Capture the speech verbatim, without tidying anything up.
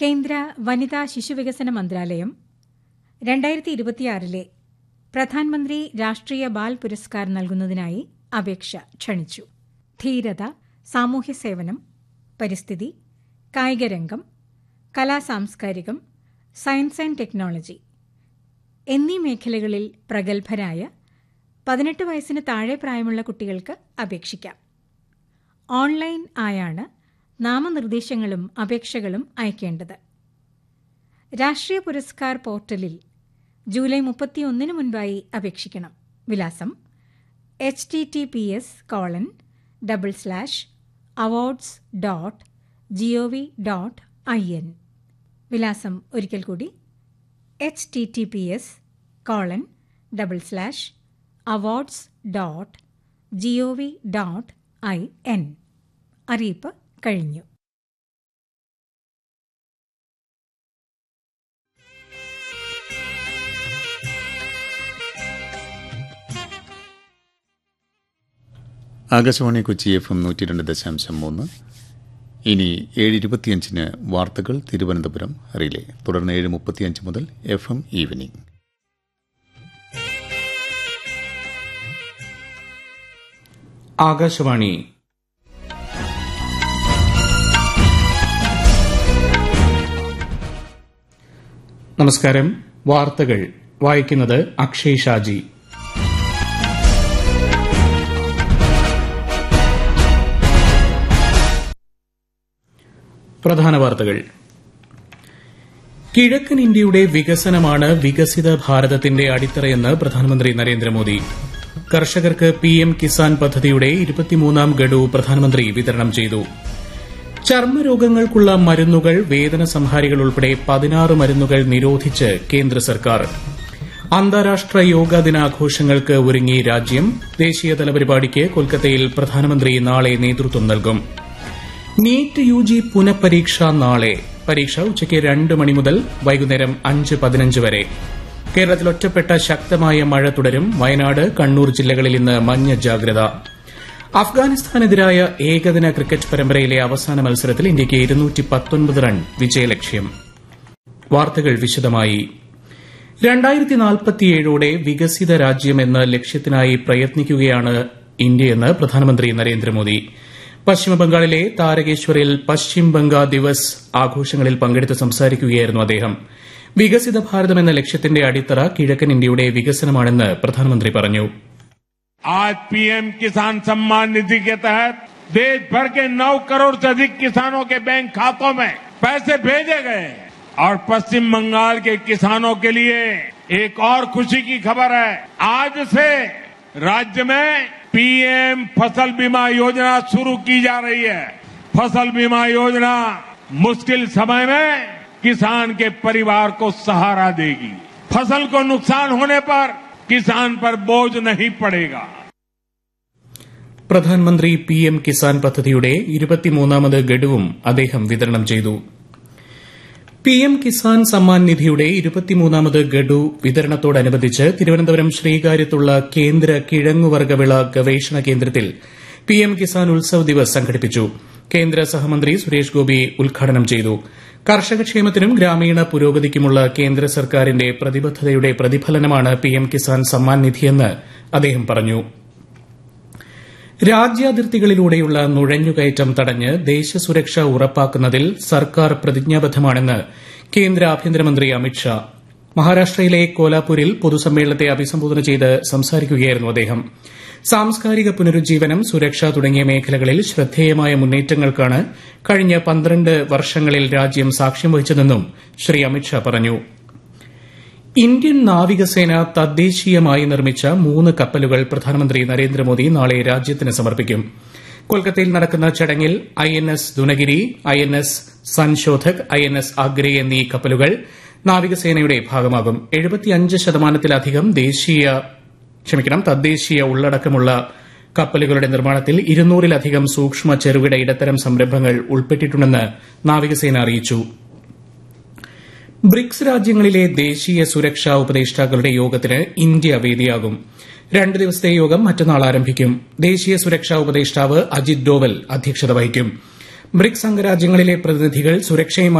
കേന്ദ്ര വനിതാ ശിശുവികസന മന്ത്രാലയം രണ്ടായിരത്തി ഇരുപത്തിയാറിലെ പ്രധാനമന്ത്രി രാഷ്ട്രീയ ബാൽ പുരസ്കാർ നൽകുന്നതിനായി അപേക്ഷ ക്ഷണിച്ചു. ധീരത, സാമൂഹ്യ സേവനം, പരിസ്ഥിതി, കായികരംഗം, കലാസാംസ്കാരികം, സയൻസ് ആൻഡ് ടെക്നോളജി എന്നീ മേഖലകളിൽ പ്രഗത്ഭരായ പതിനെട്ട് വയസ്സിന് താഴെ പ്രായമുള്ള കുട്ടികൾക്ക് അപേക്ഷിക്കാം. ഓൺലൈൻ ആയാണ് നാമനിർദ്ദേശങ്ങളും അപേക്ഷകളും അയക്കേണ്ടത്. രാഷ്ട്രീയ പുരസ്കാർ പോർട്ടലിൽ ജൂലൈ മുപ്പത്തിയൊന്നിന് മുൻപായി അപേക്ഷിക്കണം. വിലാസം H T T P S colon double slash awards dot G O V dot I N. വിലാസം ഒരിക്കൽ കൂടി H T T P S colon double slash awards dot G O V dot I N. അറിയിപ്പ് കഴിഞ്ഞു. Akashvani Kochi F M നൂറ്റി രണ്ട് ദശാംശം മൂന്ന്. ഇനി ഏഴ് ഇരുപത്തിയഞ്ചിന് വാർത്തകൾ തിരുവനന്തപുരം റിലേ. തുടർന്ന് ഏഴ് മുപ്പത്തിയഞ്ച് മുതൽ എഫ് എം ഈവനിംഗ്. ആകാശവാണി. നമസ്കാരം. വാർത്തകൾ വായിക്കുന്നത് അക്ഷയ് ഷാജി. പ്രധാന വാർത്തകൾ. കിഴക്കൻ ഇന്ത്യയുടെ വികസനമാണ് വികസിത ഭാരതത്തിന്റെ അടിത്തറയെന്ന് പ്രധാനമന്ത്രി നരേന്ദ്രമോദി. കർഷകർക്ക് പിഎം കിസാൻ പദ്ധതിയുടെ ഇരുപത്തിമൂന്നാം ഗഡു പ്രധാനമന്ത്രി വിതരണം ചെയ്തു. ചർമ്മരോഗങ്ങൾക്കുള്ള മരുന്നുകൾ, വേദന സംഹാരികൾ ഉൾപ്പെടെ പതിനാറ് മരുന്നുകൾ നിരോധിച്ച് കേന്ദ്ര സർക്കാർ. അന്താരാഷ്ട്ര യോഗാ ദിനാഘോഷങ്ങൾക്ക് ഒരുങ്ങി രാജ്യം. ദേശീയതല പരിപാടിക്ക് കൊൽക്കത്തയിൽ പ്രധാനമന്ത്രി നാളെ നേതൃത്വം നൽകും. നീറ്റ് യു ജി പുനഃപരീക്ഷ നാളെ. പരീക്ഷ ഉച്ചയ്ക്ക് രണ്ട് മണി മുതൽ വൈകുന്നേരം അഞ്ച് പതിനഞ്ച് വരെ. കേരളത്തിൽ ഒറ്റപ്പെട്ട ശക്തമായ മഴ തുടരും. വയനാട്, കണ്ണൂർ ജില്ലകളിൽ ഇന്ന് മഞ്ഞ ജാഗ്രത. അഫ്ഗാനിസ്ഥാനെതിരായ ഏകദിന ക്രിക്കറ്റ് പരമ്പരയിലെ അവസാന മത്സരത്തിൽ ഇന്ത്യയ്ക്ക് ഇരുന്നൂറ്റി പത്തൊൻപത് റൺ വിജയലക്ഷ്യം. വാർത്തകൾ വിശദമായി. രണ്ടായിരത്തി നാൽപ്പത്തിയേഴോടെ വികസിത രാജ്യമെന്ന ലക്ഷ്യത്തിനായി പ്രയത്നിക്കുകയാണ് ഇന്ത്യയെന്ന് പ്രധാനമന്ത്രി നരേന്ദ്രമോദി. പശ്ചിമബംഗാളിലെ താരകേശ്വറിൽ പശ്ചിം ബംഗാ ദിവസ് ആഘോഷങ്ങളിൽ പങ്കെടുത്ത് സംസാരിക്കുകയായിരുന്നു അദ്ദേഹം. വികസിത ഭാരതം എന്ന ലക്ഷ്യത്തിന്റെ അടിത്തറ കിഴക്കൻ ഇന്ത്യയുടെ വികസനമാണെന്ന് പ്രധാനമന്ത്രി പറഞ്ഞു. आज पीएम किसान सम्मान निधि के तहत देश भर के नौ करोड़ से अधिक किसानों के बैंक खातों में पैसे भेजे गए और पश्चिम बंगाल के किसानों के लिए एक और खुशी की खबर है. आज से राज्य में पीएम फसल बीमा योजना शुरू की जा रही है. फसल बीमा योजना मुश्किल समय में किसान के परिवार को सहारा देगी. फसल को नुकसान होने पर किसान पर बोझ नहीं पड़ेगा. പ്രധാനമന്ത്രി പിഎം കിസാൻ പദ്ധതിയുടെ ഇരുപത്തിമൂന്നാമത് ഗഡുവും അദ്ദേഹം വിതരണം ചെയ്തു. പിഎം കിസാൻ സമ്മാൻ നിധിയുടെ ഇരുപത്തിമൂന്നാമത് ഗഡു വിതരണത്തോടനുബന്ധിച്ച് തിരുവനന്തപുരം ശ്രീകാര്യത്തുള്ള കേന്ദ്ര കിഴങ്ങുവർഗ്ഗവിള ഗവേഷണ കേന്ദ്രത്തിൽ പിഎം കിസാൻ ഉത്സവ് ദിവസ് സംഘടിപ്പിച്ചു. കേന്ദ്ര സഹമന്ത്രി സുരേഷ് ഗോപി ഉദ്ഘാടനം ചെയ്തു. കർഷകക്ഷേമത്തിനും ഗ്രാമീണ പുരോഗതിക്കുമുള്ള കേന്ദ്ര സർക്കാരിന്റെ പ്രതിബദ്ധതയുടെ പ്രതിഫലനമാണ് പിഎം കിസാൻ സമ്മാൻ നിധിയെന്ന് അദ്ദേഹം പറഞ്ഞു. രാജ്യാതിർത്തികളിലൂടെയുള്ള നുഴഞ്ഞുകയറ്റം തടഞ്ഞ് ദേശസുരക്ഷ ഉറപ്പാക്കുന്നതിൽ സർക്കാർ പ്രതിജ്ഞാബദ്ധമാണെന്ന് കേന്ദ്ര ആഭ്യന്തരമന്ത്രി അമിത്ഷാ. മഹാരാഷ്ട്രയിലെ കോലാപൂരിൽ പൊതുസമ്മേളനത്തെ അഭിസംബോധന ചെയ്ത് സംസാരിക്കുകയായിരുന്നു അദ്ദേഹം. സാംസ്കാരിക പുനരുജ്ജീവനം, സുരക്ഷ തുടങ്ങിയ മേഖലകളിൽ ശ്രദ്ധേയമായ മുന്നേറ്റങ്ങൾക്കാണ് കഴിഞ്ഞ പന്ത്രണ്ട് വർഷങ്ങളിൽ രാജ്യം സാക്ഷ്യം വഹിച്ചതെന്നും ശ്രീ അമിത്ഷാ പറഞ്ഞു. ഇന്ത്യൻ നാവികസേന തദ്ദേശീയമായി നിർമ്മിച്ച മൂന്ന് കപ്പലുകൾ പ്രധാനമന്ത്രി നരേന്ദ്രമോദി നാളെ രാജ്യത്തിന് സമർപ്പിക്കും. കൊൽക്കത്തയിൽ നടക്കുന്ന ചടങ്ങിൽ I N S Dunagiri, I N S Sanshodhak, I N S Agre എന്നീ കപ്പലുകൾ നാവികസേനയുടെ ഭാഗമാകും. എഴുപത്തിയഞ്ച് ശതമാനത്തിലധികം ദേശീയ ക്ഷമിക്കണം തദ്ദേശീയ ഉള്ളടക്കമുള്ള കപ്പലുകളുടെ നിർമ്മാണത്തിൽ ഇരുന്നൂറിലധികം സൂക്ഷ്മ ചെറുകിട ഇടത്തരം സംരംഭങ്ങൾ ഉൾപ്പെട്ടിട്ടുണ്ടെന്ന് നാവികസേന അറിയിച്ചു. ബ്രിക്സ് രാജ്യങ്ങളിലെ ദേശീയ സുരക്ഷാ ഉപദേഷ്ടാക്കളുടെ യോഗത്തിന് ഇന്ത്യ വേദിയാകും. രണ്ട് ദിവസത്തെ യോഗം മറ്റന്നാൾ ആരംഭിക്കും. ദേശീയ സുരക്ഷാ ഉപദേഷ്ടാവ് അജിത് ഡോവൽ അധ്യക്ഷത വഹിക്കും. ബ്രിക്സ് അംഗരാജ്യങ്ങളിലെ പ്രതിനിധികൾ സുരക്ഷയുമായി